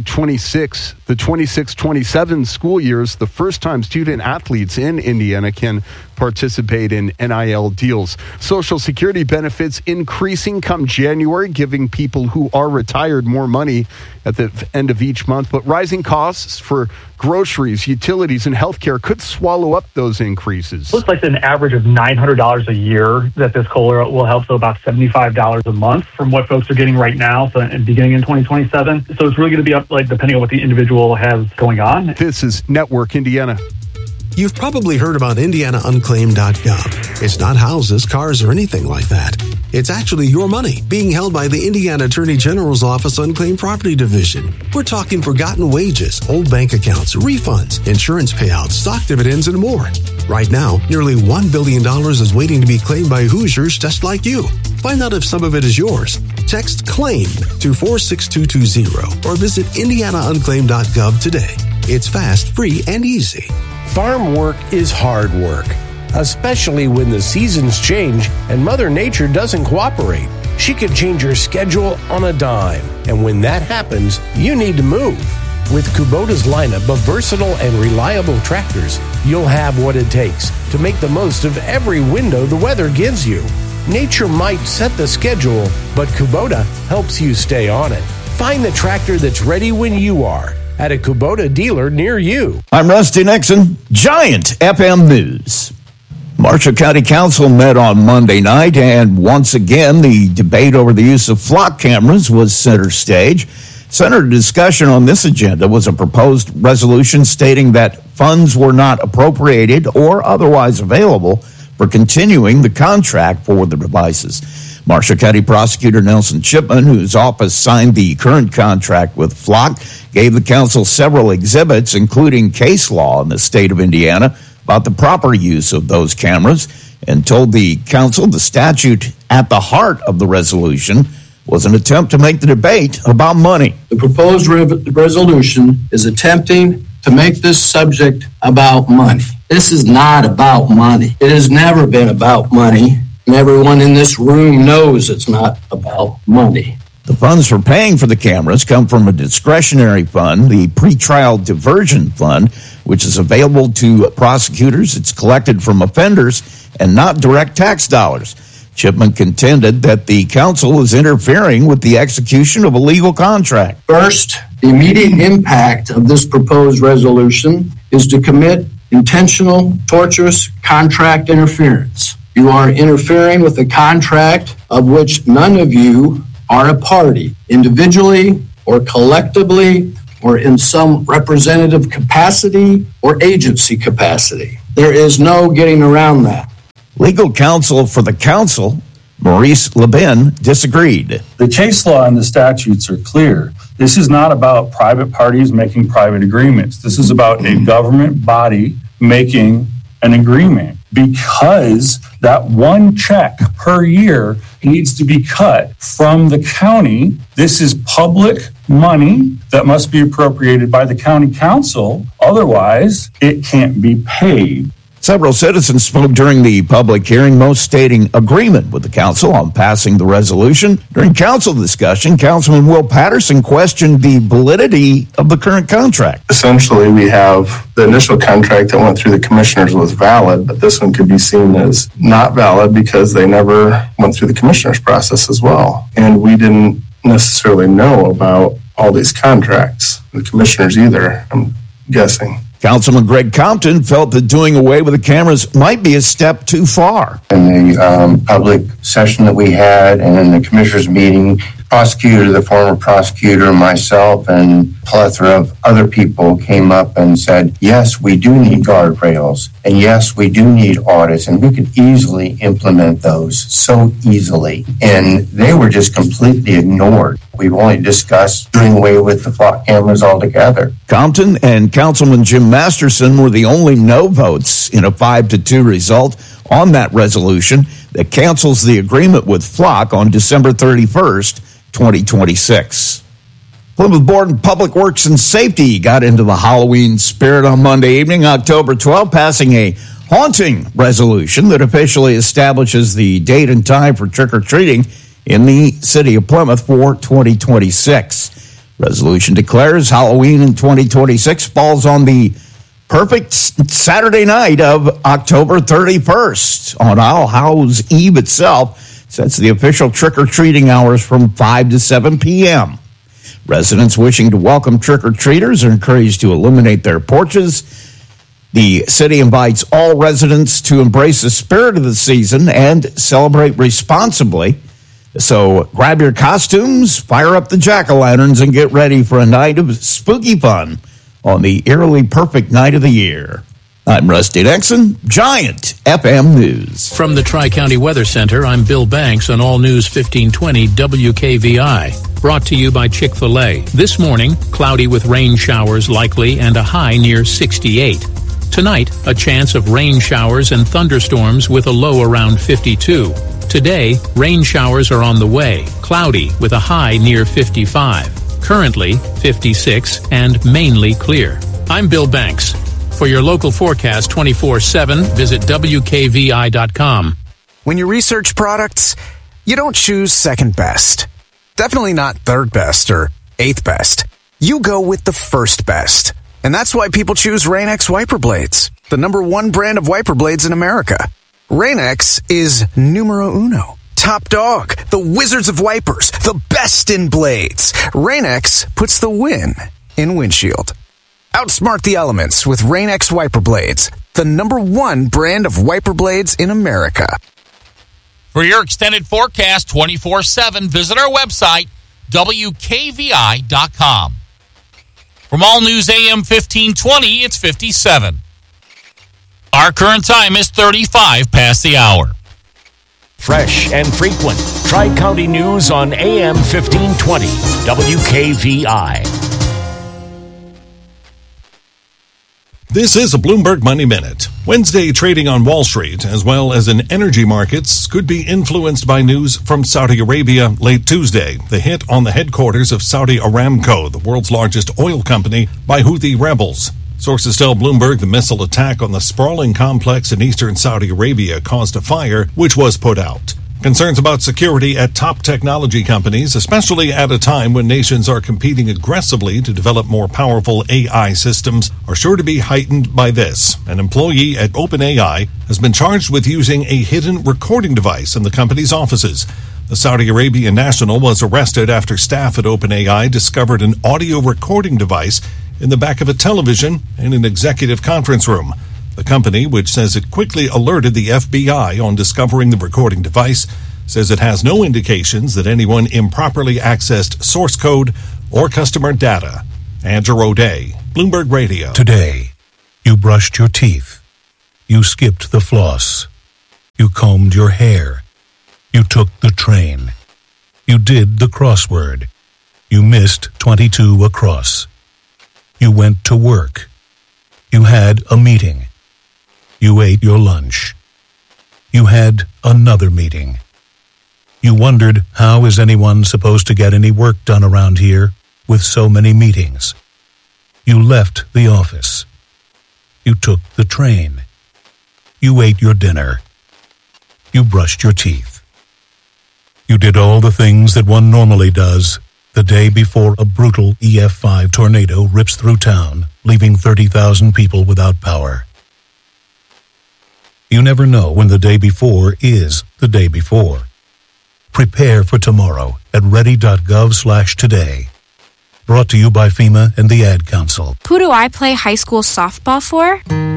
26-27 school years, the first time student athletes in Indiana can participate in NIL deals. Social Security benefits increasing come January, giving people who are retired more money at the end of each month. But rising costs for groceries, utilities, and healthcare could swallow up those increases. Looks like an average of $900 a year that this COLA will help, so about $75 a month from what folks are getting right now, so beginning in 2027. So it's really going to be up, like, depending on what the individual has going on. This is Network Indiana. You've probably heard about IndianaUnclaimed.gov. It's not houses, cars, or anything like that. It's actually your money being held by the Indiana Attorney General's Office Unclaimed Property Division. We're talking forgotten wages, old bank accounts, refunds, insurance payouts, stock dividends, and more. Right now, nearly $1 billion is waiting to be claimed by Hoosiers just like you. Find out if some of it is yours. Text CLAIM to 46220 or visit IndianaUnclaimed.gov today. It's fast, free, and easy. Farm work is hard work, especially when the seasons change and Mother Nature doesn't cooperate. She could change your schedule on a dime, and when that happens, you need to move. With Kubota's lineup of versatile and reliable tractors, you'll have what it takes to make the most of every window the weather gives you. Nature might set the schedule, but Kubota helps you stay on it. Find the tractor that's ready when you are at a Kubota dealer near you. I'm Rusty Nixon, Giant FM News. Marshall County Council met on Monday night, and once again, the debate over the use of flock cameras was center stage. Center discussion on this agenda was a proposed resolution stating that funds were not appropriated or otherwise available for continuing the contract for the devices. Marshall County Prosecutor Nelson Chipman, whose office signed the current contract with Flock, gave the council several exhibits, including case law in the state of Indiana, about the proper use of those cameras and told the council the statute at the heart of the resolution was an attempt to make the debate about money. The proposed resolution is attempting to make this subject about money. This is not about money. It has never been about money, and everyone in this room knows it's not about money. The funds for paying for the cameras come from a discretionary fund, the Pretrial Diversion Fund, which is available to prosecutors. It's collected from offenders and not direct tax dollars. Chipman contended that the council is interfering with the execution of a legal contract. First, the immediate impact of this proposed resolution is to commit intentional, tortious contract interference. You are interfering with a contract of which none of you are a party, individually or collectively or in some representative capacity or agency capacity. There is no getting around that. Legal counsel for the council, Maurice Levin, disagreed. The case law and the statutes are clear. This is not about private parties making private agreements. This is about a government body making an agreement, because that one check per year needs to be cut from the county. This is public money that must be appropriated by the county council. Otherwise, it can't be paid. Several citizens spoke during the public hearing, most stating agreement with the council on passing the resolution. During council discussion, Councilman Will Patterson questioned the validity of the current contract. Essentially, we have the initial contract that went through the commissioners was valid, but this one could be seen as not valid because they never went through the commissioners process as well. And we didn't necessarily know about all these contracts, the commissioners either, I'm guessing. Councilman Greg Compton felt that doing away with the cameras might be a step too far. In the public session that we had and in the commissioners meeting, prosecutor, the former prosecutor, myself, and a plethora of other people came up and said, yes, we do need guardrails, and yes, we do need audits, and we could easily implement those so easily. And they were just completely ignored. We've only discussed doing away with the flock cameras altogether. Compton and Councilman Jim Masterson were the only no votes in a 5-2 result on that resolution that cancels the agreement with Flock on December 31st, 2026. Plymouth Board of Public Works and Safety got into the Halloween spirit on Monday evening, October 12, passing a haunting resolution that officially establishes the date and time for trick-or-treating in the city of Plymouth for 2026. Resolution declares Halloween in 2026 falls on the perfect Saturday night of October 31st. On All Hallows Eve itself, sets the official trick-or-treating hours from 5 to 7 p.m. Residents wishing to welcome trick-or-treaters are encouraged to illuminate their porches. The city invites all residents to embrace the spirit of the season and celebrate responsibly. So grab your costumes, fire up the jack-o'-lanterns, and get ready for a night of spooky fun on the eerily perfect night of the year. I'm Rusty Nixon, Giant FM News. From the Tri-County Weather Center, I'm Bill Banks on All News 1520 WKVI. Brought to you by Chick-fil-A. This morning, cloudy with rain showers likely and a high near 68. Tonight, a chance of rain showers and thunderstorms with a low around 52. Today, rain showers are on the way, cloudy with a high near 55. Currently, 56 and mainly clear. I'm Bill Banks. For your local forecast 24/7, visit WKVI.com. When you research products, you don't choose second best. Definitely not third best or eighth best. You go with the first best. And that's why people choose Rain-X wiper blades, the #1 brand of wiper blades in America. Rain-X is numero uno. Top dog, the wizards of wipers, the best in blades. Rain-X puts the win in windshield. Outsmart the elements with Rain-X wiper blades, the #1 brand of wiper blades in America. For your extended forecast 24/7, visit our website, WKVI.com. From All News AM 1520, it's 57. Our current time is 35 past the hour. Fresh and frequent. Tri-County News on AM 1520, WKVI. This is a Bloomberg Money Minute. Wednesday trading on Wall Street, as well as in energy markets, could be influenced by news from Saudi Arabia late Tuesday. The hit on the headquarters of Saudi Aramco, the world's largest oil company, by Houthi rebels. Sources tell Bloomberg the missile attack on the sprawling complex in eastern Saudi Arabia caused a fire, which was put out. Concerns about security at top technology companies, especially at a time when nations are competing aggressively to develop more powerful AI systems, are sure to be heightened by this. An employee at OpenAI has been charged with using a hidden recording device in the company's offices. The Saudi Arabian national was arrested after staff at OpenAI discovered an audio recording device in the back of a television in an executive conference room. The company, which says it quickly alerted the FBI on discovering the recording device, says it has no indications that anyone improperly accessed source code or customer data. Andrew O'Day, Bloomberg Radio. Today, you brushed your teeth. You skipped the floss. You combed your hair. You took the train. You did the crossword. You missed 22 across. You went to work. You had a meeting. You ate your lunch. You had another meeting. You wondered, how is anyone supposed to get any work done around here with so many meetings? You left the office. You took the train. You ate your dinner. You brushed your teeth. You did all the things that one normally does the day before a brutal EF5 tornado rips through town, leaving 30,000 people without power. You never know when the day before is the day before. Prepare for tomorrow at ready.gov/today. Brought to you by FEMA and the Ad Council. Who do I play high school softball for?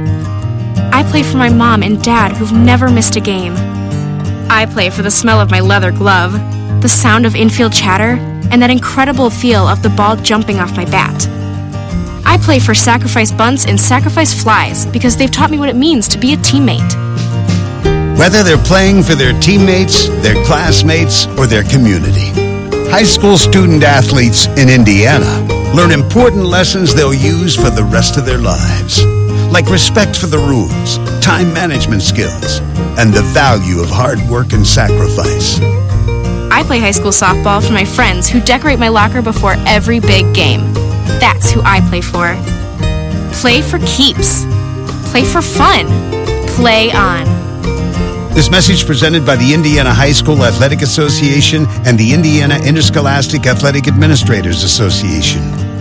I play for my mom and dad who've never missed a game. I play for the smell of my leather glove, the sound of infield chatter, and that incredible feel of the ball jumping off my bat. I play for Sacrifice Bunts and Sacrifice Flies because they've taught me what it means to be a teammate. Whether they're playing for their teammates, their classmates, or their community, high school student athletes in Indiana learn important lessons they'll use for the rest of their lives, like respect for the rules, time management skills, and the value of hard work and sacrifice. I play high school softball for my friends who decorate my locker before every big game. That's who I play for. Play for keeps. Play for fun. Play on. This message presented by the Indiana High School Athletic Association and the Indiana Interscholastic Athletic Administrators Association.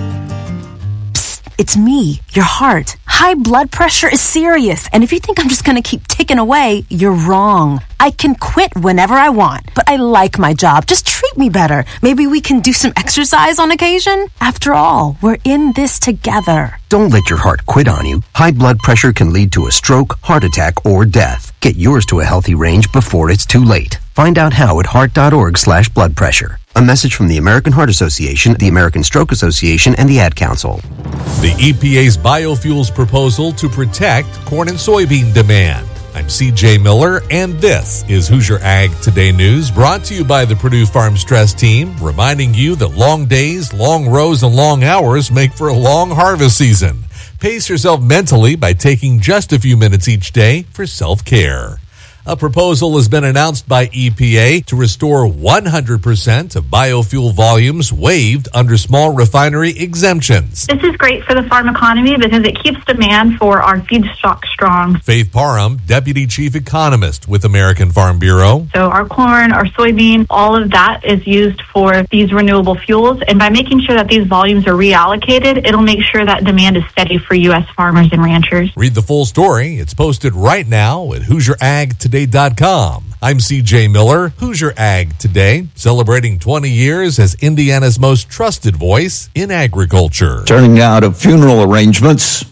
Psst, it's me, your heart. High blood pressure is serious, and if you think I'm just going to keep ticking away, you're wrong. I can quit whenever I want, but I like my job. Just treat me better. Maybe we can do some exercise on occasion. After all, we're in this together. Don't let your heart quit on you. High blood pressure can lead to a stroke, heart attack, or death. Get yours to a healthy range before it's too late. Find out how at heart.org/blood pressure. A message from the American Heart Association, the American Stroke Association, and the Ad Council. The EPA's biofuels proposal to protect corn and soybean demand. I'm CJ Miller, and this is Hoosier Ag Today News, brought to you by the Purdue Farm Stress Team, reminding you that long days, long rows, and long hours make for a long harvest season. Pace yourself mentally by taking just a few minutes each day for self-care. A proposal has been announced by EPA to restore 100% of biofuel volumes waived under small refinery exemptions. This is great for the farm economy because it keeps demand for our feedstock strong. Faith Parham, Deputy Chief Economist with American Farm Bureau. So our corn, our soybean, all of that is used for these renewable fuels. And by making sure that these volumes are reallocated, it'll make sure that demand is steady for U.S. farmers and ranchers. Read the full story. It's posted right now at HoosierAgToday.com. I'm CJ Miller, Hoosier Ag Today, celebrating 20 years as Indiana's most trusted voice in agriculture. Turning now to funeral arrangements.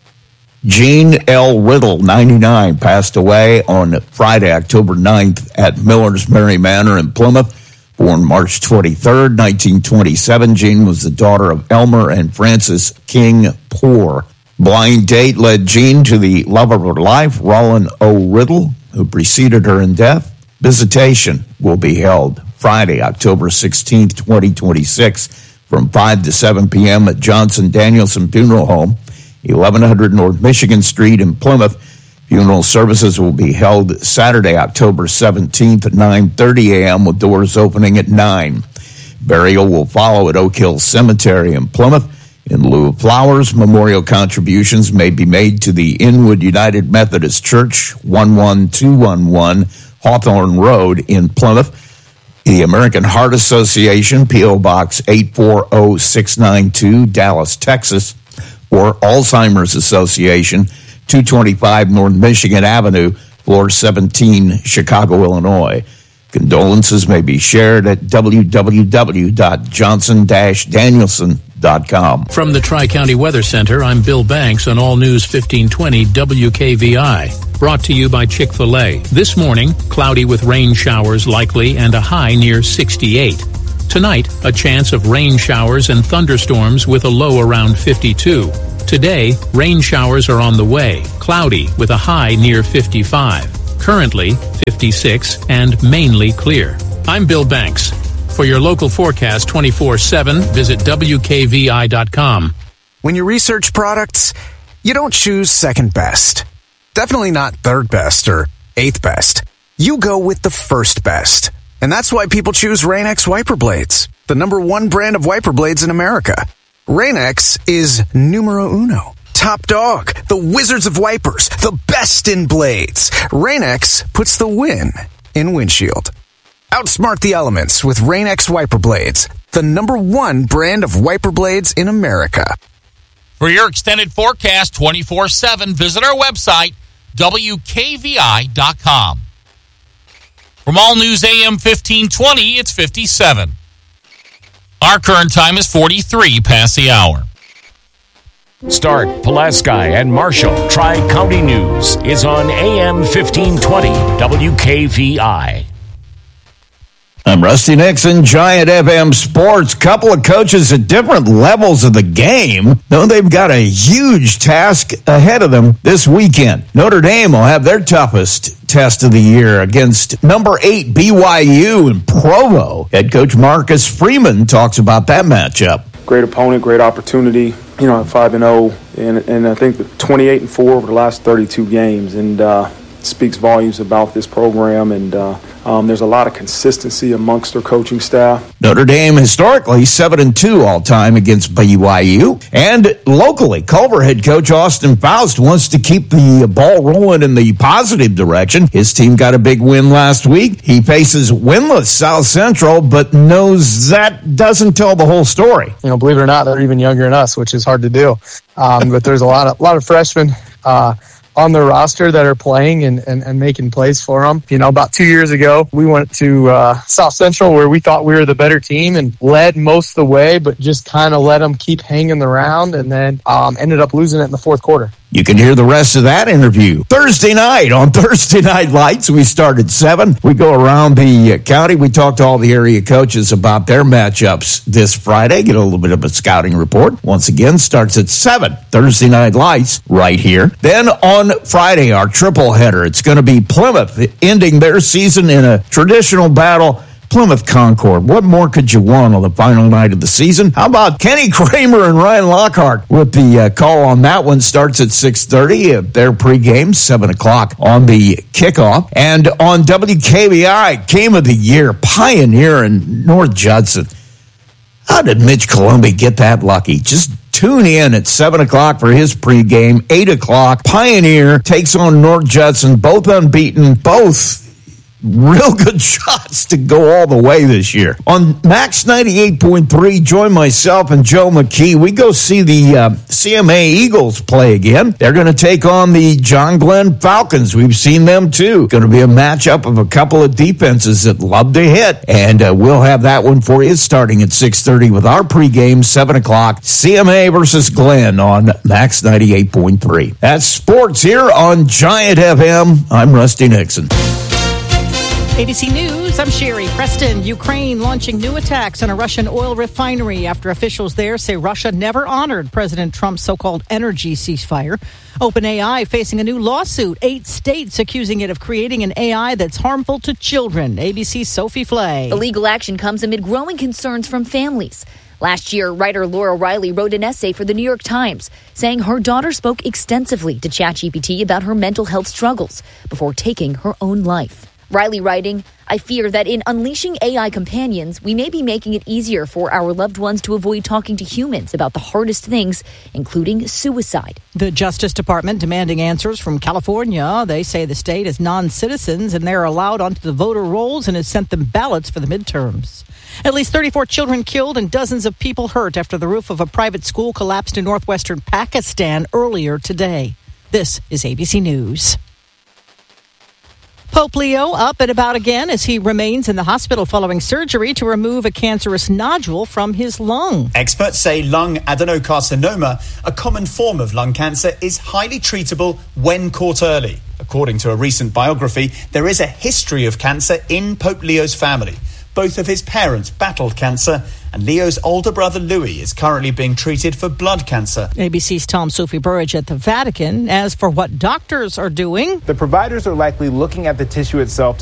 Gene L. Riddle, 99, passed away on Friday, October 9th at Miller's Mary Manor in Plymouth. Born March 23rd, 1927, Jean was the daughter of Elmer and Frances King Poor. Blind date led Jean to the love of her life, Roland O. Riddle, who preceded her in death. Visitation will be held Friday, October 16th, 2026, from 5 to 7 p.m. at Johnson Danielson Funeral Home 1100 North Michigan Street in Plymouth. Funeral services will be held Saturday, October 17th at 9:30 a.m. with doors opening at 9. Burial will follow at Oak Hill Cemetery in Plymouth. In lieu of flowers, memorial contributions may be made to the Inwood United Methodist Church, 11211 Hawthorne Road in Plymouth. The American Heart Association, P.O. Box 840692, Dallas, Texas. Or Alzheimer's Association, 225 North Michigan Avenue, floor 17, Chicago, Illinois. Condolences may be shared at www.johnson-danielson.com. From the Tri-County Weather Center, I'm Bill Banks on All News 1520 WKVI. Brought to you by Chick-fil-A. This morning, cloudy with rain showers likely and a high near 68. Tonight, a chance of rain showers and thunderstorms with a low around 52. Today, rain showers are on the way, cloudy with a high near 55. Currently 56 and mainly clear. I'm Bill Banks. For your local forecast 24/7, visit WKVI.com. When you research products, you don't choose second best. Definitely not third best or eighth best. You go with the first best. And that's why people choose Rain-X wiper blades, the #1 brand of wiper blades in America. Rain-X is numero uno. Top dog, the wizards of wipers, the best in blades. Rain-X puts the win in windshield. Outsmart the elements with Rain-X wiper blades, the #1 brand of wiper blades in America. For your extended forecast 24/7, visit our website, WKVI.com. From All News AM 1520, it's 57. Our current time is 43 past the hour. Stark, Pulaski, and Marshall Tri-County News is on AM 1520 WKVI. I'm Rusty Nixon, Giant FM Sports. Couple of coaches at different levels of the game, though they've got a huge task ahead of them this weekend. Notre Dame will have their toughest test of the year against number 8 BYU in Provo. Head coach Marcus Freeman talks about that matchup. Great opponent, great opportunity. You know, 5-0, and I think 28-4 over the last 32 games, and speaks volumes about this program, and there's a lot of consistency amongst their coaching staff. Notre Dame historically 7-2 all-time against BYU. And locally, Culver head coach Austin Faust wants to keep the ball rolling in the positive direction. His team got a big win last week. He faces winless South Central, but knows that doesn't tell the whole story. You know, believe it or not, they're even younger than us, which is hard to do. But there's a lot of freshmen on their roster that are playing and making plays for them. You know, about 2 years ago, we went to South Central where we thought we were the better team and led most of the way, but just kind of let them keep hanging around, and then ended up losing it in the fourth quarter. You can hear the rest of that interview Thursday night on Thursday Night Lights. We start at 7. We go around the county. We talk to all the area coaches about their matchups this Friday. Get a little bit of a scouting report. Once again, starts at 7. Thursday Night Lights right here. Then on Friday, our triple header. It's going to be Plymouth ending their season in a traditional battle. Plymouth Concord. What more could you want on the final night of the season? How about Kenny Kramer and Ryan Lockhart with the call on that one? Starts at 6:30. Their pregame, 7 o'clock on the kickoff. And on WKVI, Game of the Year, Pioneer and North Judson. How did Mitch Columbi get that lucky? Just tune in at 7 o'clock for his pregame. 8 o'clock, Pioneer takes on North Judson, both unbeaten, both real good shots to go all the way this year. On Max 98.3, join myself and Joe McKee. We go see the CMA Eagles play again. They're going to take on the John Glenn Falcons. We've seen them too. Going to be a matchup of a couple of defenses that love to hit. And we'll have that one for you starting at 6:30 with our pregame, 7 o'clock. CMA versus Glenn on Max 98.3. That's sports here on Giant FM. I'm Rusty Nixon. ABC News, I'm Sherry Preston. Ukraine launching new attacks on a Russian oil refinery after officials there say Russia never honored President Trump's so-called energy ceasefire. OpenAI facing a new lawsuit. 8 states accusing it of creating an AI that's harmful to children. ABC's Sophie Flay. The legal action comes amid growing concerns from families. Last year, writer Laura Riley wrote an essay for the New York Times saying her daughter spoke extensively to ChatGPT about her mental health struggles before taking her own life. Riley writing, I fear that in unleashing AI companions, we may be making it easier for our loved ones to avoid talking to humans about the hardest things, including suicide. The Justice Department demanding answers from California. They say the state is non-citizens and they're allowed onto the voter rolls and has sent them ballots for the midterms. At least 34 children killed and dozens of people hurt after the roof of a private school collapsed in northwestern Pakistan earlier today. This is ABC News. Pope Leo up and about again as he remains in the hospital following surgery to remove a cancerous nodule from his lung. Experts say lung adenocarcinoma, a common form of lung cancer, is highly treatable when caught early. According to a recent biography, there is a history of cancer in Pope Leo's family. Both of his parents battled cancer, and Leo's older brother Louis is currently being treated for blood cancer. ABC's Tom Sophie Burridge at the Vatican. As for what doctors are doing, the providers are likely looking at the tissue itself to